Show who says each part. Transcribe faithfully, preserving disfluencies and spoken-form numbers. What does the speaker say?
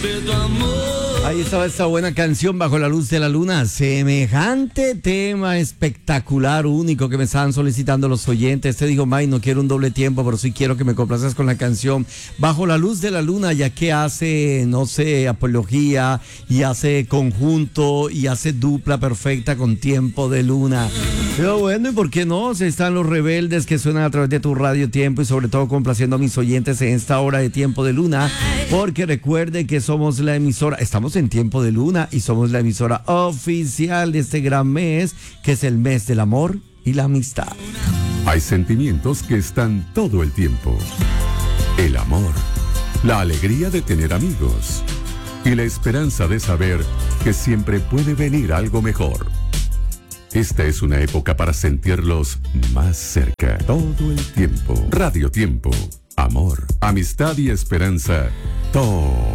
Speaker 1: Ahí estaba esta buena canción, Bajo la Luz de la Luna. Semejante tema espectacular, único, que me estaban solicitando los oyentes. Este dijo, May, no quiero un doble tiempo, pero sí quiero que me complazcas con la canción Bajo la Luz de la Luna, ya que hace, no sé, apología y hace conjunto y hace dupla perfecta con Tiempo de Luna. Pero bueno, ¿y por qué no? Si están los rebeldes que suenan a través de tu radio Tiempo y sobre todo complaciendo a mis oyentes en esta hora de Tiempo de Luna, porque recuerde que somos la emisora, estamos en Tiempo de Luna y somos la emisora oficial de este gran mes, que es el mes del amor y la amistad.
Speaker 2: Hay sentimientos que están todo el tiempo. El amor, la alegría de tener amigos y la esperanza de saber que siempre puede venir algo mejor. Esta es una época para sentirlos más cerca todo el tiempo. Radio Tiempo, amor, amistad y esperanza todo